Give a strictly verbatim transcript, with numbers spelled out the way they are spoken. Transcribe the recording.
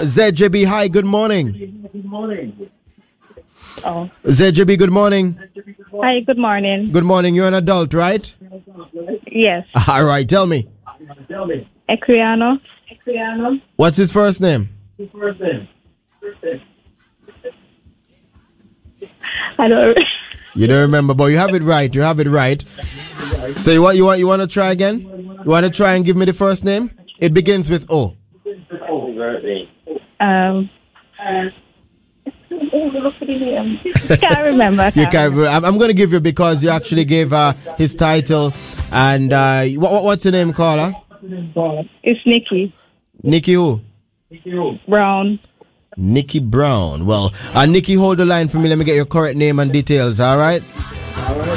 Z J B, hi, good morning. Good morning. Oh. Z J B, good morning. Hi, good morning. Good morning. You're an adult, right? Yes. All right, tell me. Equiano. Equiano. What's his first name? His first name. I don't. You don't remember, but you have it right. You have it right. So you want you want you want to try again? You want to try and give me the first name? It begins with O. Um. Uh, can't remember. I can't you can't. remember. I'm, I'm going to give you because you actually gave uh, his title. And uh, what, what's your name, caller? It's Nikki. Nikki who? Brown. Nikki Brown. Well, uh, Nikki, hold the line for me. Let me get your correct name and details. All right.